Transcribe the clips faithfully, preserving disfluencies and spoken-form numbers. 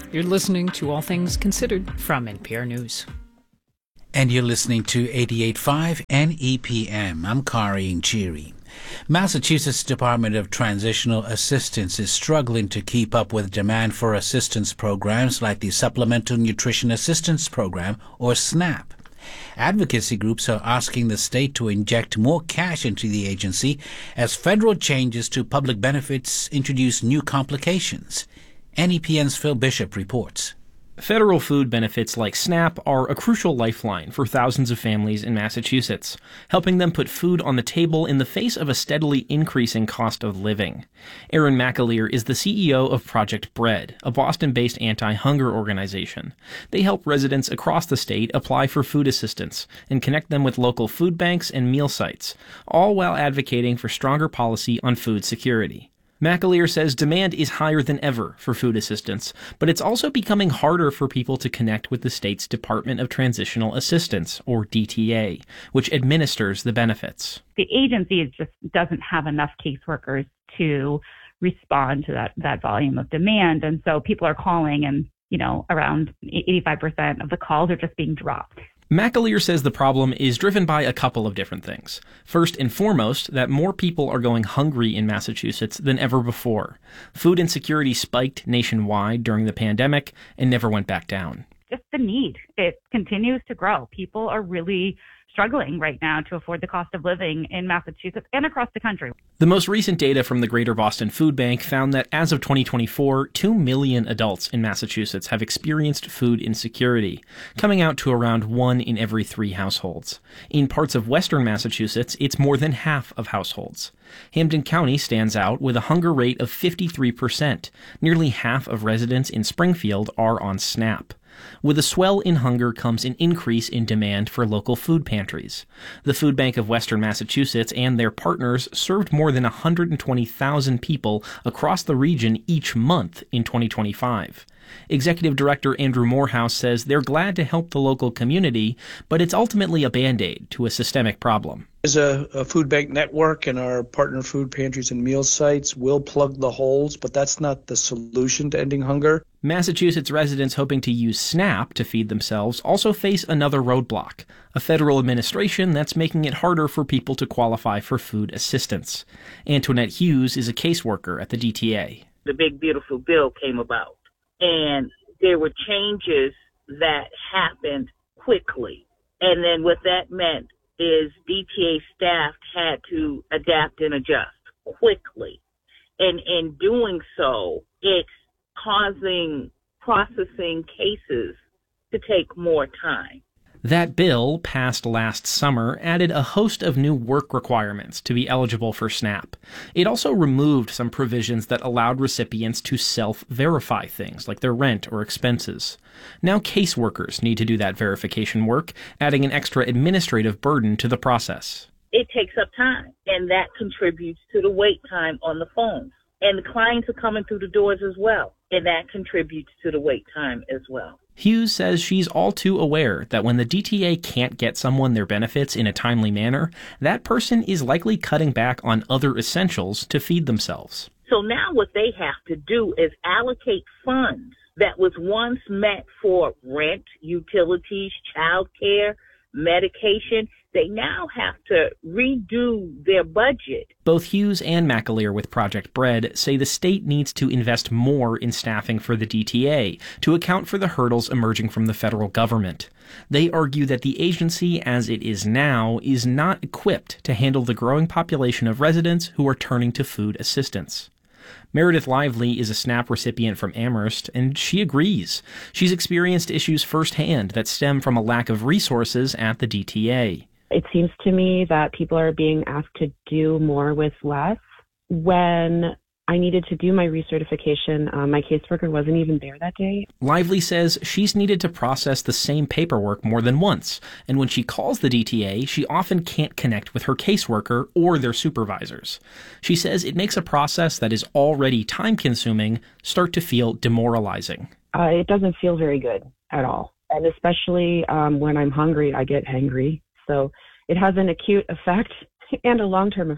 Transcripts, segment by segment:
You're listening to All Things Considered from N P R News. And you're listening to eighty-eight point five N E P M. I'm Kari Nchiri. Massachusetts Department of Transitional Assistance is struggling to keep up with demand for assistance programs like the Supplemental Nutrition Assistance Program, or SNAP. Advocacy groups are asking the state to inject more cash into the agency as federal changes to public benefits introduce new complications. N E P N's Phil Bishop reports. Federal food benefits like SNAP are a crucial lifeline for thousands of families in Massachusetts, helping them put food on the table in the face of a steadily increasing cost of living. Erin McAleer is the C E O of Project Bread, a Boston-based anti-hunger organization. They help residents across the state apply for food assistance and connect them with local food banks and meal sites, all while advocating for stronger policy on food security. McAleer says demand is higher than ever for food assistance, but it's also becoming harder for people to connect with the state's Department of Transitional Assistance, or D T A, which administers the benefits. The agency just doesn't have enough caseworkers to respond to that, that volume of demand, and so people are calling, and you know, around eighty-five percent of the calls are just being dropped. McAleer says the problem is driven by a couple of different things. First and foremost, that more people are going hungry in Massachusetts than ever before. Food insecurity spiked nationwide during the pandemic and never went back down. Just the need. It continues to grow. People are really struggling right now to afford the cost of living in Massachusetts and across the country. The most recent data from the Greater Boston Food Bank found that as of twenty twenty-four, two million adults in Massachusetts have experienced food insecurity, coming out to around one in every three households. In parts of western Massachusetts, it's more than half of households. Hampden County stands out with a hunger rate of fifty-three percent. Nearly half of residents in Springfield are on SNAP. With a swell in hunger comes an increase in demand for local food pantries. The Food Bank of Western Massachusetts and their partners served more than one hundred twenty thousand people across the region each month in twenty twenty-five. Executive Director Andrew Morehouse says they're glad to help the local community, but it's ultimately a Band-Aid to a systemic problem. As a, a food bank network and our partner food pantries and meal sites will plug the holes, but that's not the solution to ending hunger. Massachusetts residents hoping to use SNAP to feed themselves also face another roadblock, a federal administration that's making it harder for people to qualify for food assistance. Antoinette Hughes is a caseworker at the D T A. The big, beautiful bill came about, and there were changes that happened quickly. And then what that meant is D T A staff had to adapt and adjust quickly. And in doing so, it's causing processing cases to take more time. That bill, passed last summer, added a host of new work requirements to be eligible for SNAP. It also removed some provisions that allowed recipients to self-verify things like their rent or expenses. Now caseworkers need to do that verification work, adding an extra administrative burden to the process. It takes up time, and that contributes to the wait time on the phone. And the clients are coming through the doors as well, and that contributes to the wait time as well. Hughes says she's all too aware that when the D T A can't get someone their benefits in a timely manner, that person is likely cutting back on other essentials to feed themselves. So now what they have to do is allocate funds that was once meant for rent, utilities, childcare, medication. They now have to redo their budget. Both Hughes and McAleer with Project Bread say the state needs to invest more in staffing for the D T A to account for the hurdles emerging from the federal government. They argue that the agency, as it is now, is not equipped to handle the growing population of residents who are turning to food assistance. Meredith Lively is a SNAP recipient from Amherst, and she agrees. She's experienced issues firsthand that stem from a lack of resources at the D T A. It seems to me that people are being asked to do more with less. When I needed to do my recertification, um, my caseworker wasn't even there that day. Lively says she's needed to process the same paperwork more than once, and when she calls the D T A, she often can't connect with her caseworker or their supervisors. She says it makes a process that is already time-consuming start to feel demoralizing. Uh, it doesn't feel very good at all, and especially um, when I'm hungry, I get hangry. So it has an acute effect and a long-term effect.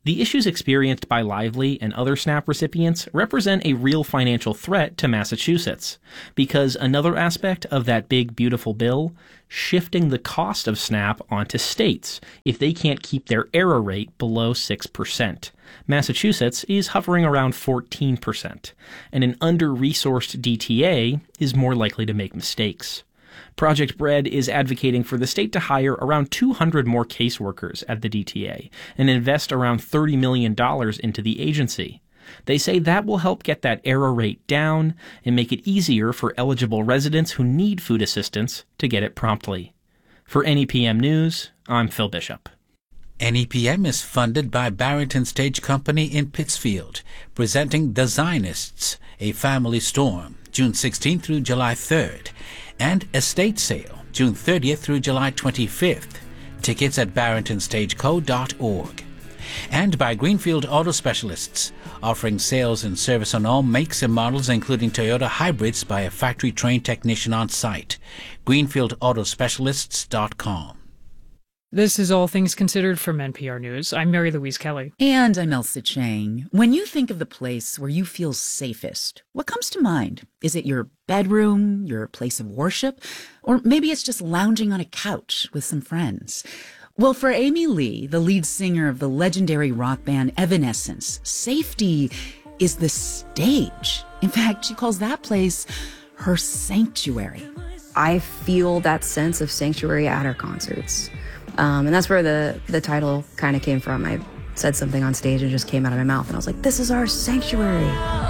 The issues experienced by Lively and other SNAP recipients represent a real financial threat to Massachusetts, because another aspect of that big, beautiful bill, shifting the cost of SNAP onto states if they can't keep their error rate below six percent. Massachusetts is hovering around fourteen percent, and an under-resourced D T A is more likely to make mistakes. Project Bread is advocating for the state to hire around two hundred more caseworkers at the D T A and invest around thirty million dollars into the agency. They say that will help get that error rate down and make it easier for eligible residents who need food assistance to get it promptly. For N E P M News, I'm Phil Bishop. N E P M is funded by Barrington Stage Company in Pittsfield, presenting The Zionists, A Family Storm, June sixteenth through July third, and Estate Sale, June thirtieth through July twenty-fifth. Tickets at barrington stage co dot org. And by Greenfield Auto Specialists, offering sales and service on all makes and models, including Toyota hybrids, by a factory-trained technician on site. greenfield auto specialists dot com. This is All Things Considered from N P R News. I'm Mary Louise Kelly. And I'm Elsa Chang. When you think of the place where you feel safest, what comes to mind? Is it your bedroom, your place of worship? Or maybe it's just lounging on a couch with some friends? Well, for Amy Lee, the lead singer of the legendary rock band Evanescence, safety is the stage. In fact, she calls that place her sanctuary. I feel that sense of sanctuary at her concerts. Um, and that's where the, the title kind of came from. I said something on stage and it just came out of my mouth. And I was like, this is our sanctuary.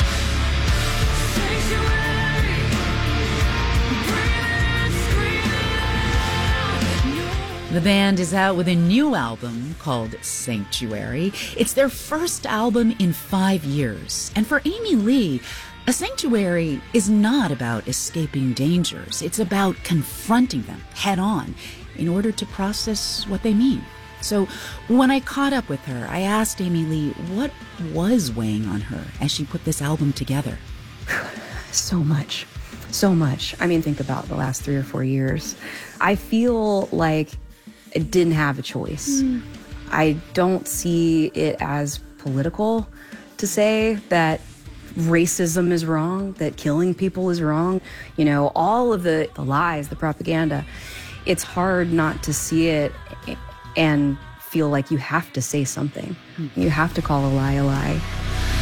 The band is out with a new album called Sanctuary. It's their first album in five years. And for Amy Lee, a sanctuary is not about escaping dangers. It's about confronting them head on in order to process what they mean. So when I caught up with her, I asked Amy Lee what was weighing on her as she put this album together. So much. So much. I mean, think about the last three or four years. I feel like I didn't have a choice. Mm. I don't see it as political to say that racism is wrong, that killing people is wrong. You know, all of the, the lies, the propaganda. It's hard not to see it and feel like you have to say something. You have to call a lie a lie.